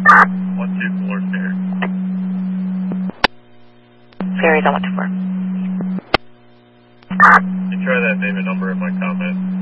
124 Ferry. Ferry's on 124. You try that name and number in my comment.